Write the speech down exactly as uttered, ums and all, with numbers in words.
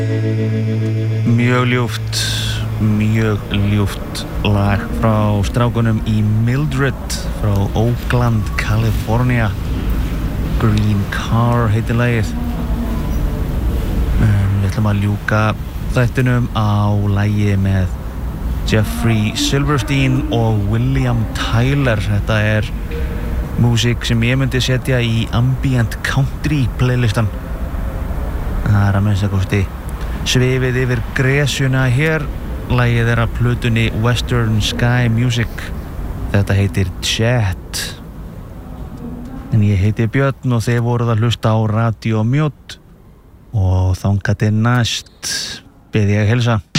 Mjög ljúft, mjög ljúft lag frá strákunum í Mildred frá Oakland, California. Green Car heitir lagið. Um, við ætlum að ljúka þættinum á lagi með Jeffrey Silverstein og William Tyler. Þetta er músík sem ég myndi setja í ambient country playlistan. Það er að minnsta kosti svifið yfir gresjuna hér. Lagið er af plötunni Western Sky Music. Þetta heitir Chat. En ég heiti Björn og þið voruð að hlusta á Radio Mjódd og þangað til næst bið ég að heilsa.